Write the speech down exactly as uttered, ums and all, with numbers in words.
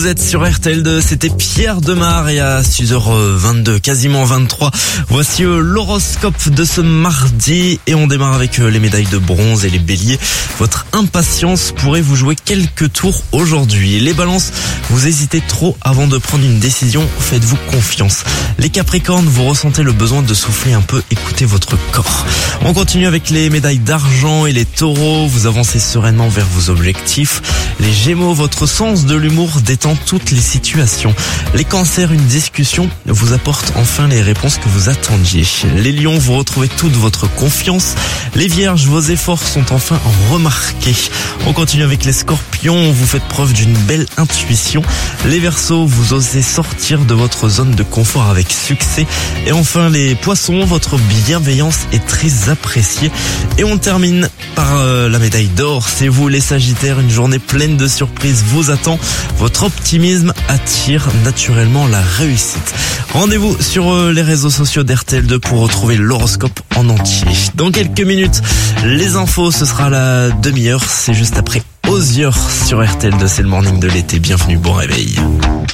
Vous êtes sur R T L deux, c'était Pierre Demar et à six heures vingt-deux, quasiment vingt-trois. Voici l'horoscope de ce mardi et on démarre avec les médailles de bronze et les béliers. Votre impatience pourrait vous jouer quelques tours aujourd'hui. Les balances, vous hésitez trop avant de prendre une décision, faites-vous confiance. Les capricornes, vous ressentez le besoin de souffler un peu, écoutez votre corps. On continue avec les médailles d'argent et les taureaux, vous avancez sereinement vers vos objectifs. Les gémeaux, votre sens de l'humour détend toutes les situations. Les cancers, une discussion vous apporte enfin les réponses que vous attendiez. Les lions, vous retrouvez toute votre confiance. Les vierges, vos efforts sont enfin remarqués. On continue avec les scorpions, vous faites preuve d'une belle intuition. Les verseaux, vous osez sortir de votre zone de confort avec succès. Et enfin les poissons, votre bienveillance est très appréciée. Et on termine par euh, la médaille d'or, c'est vous les sagittaires, une journée pleine de surprises vous attend. Votre optimisme attire naturellement la réussite. Rendez-vous sur euh, les réseaux sociaux d'R T L deux pour retrouver l'horoscope en entier. Dans quelques minutes, les infos, ce sera la demi-heure, c'est juste après Osier sur R T L deux, c'est le morning de l'été, bienvenue, bon réveil.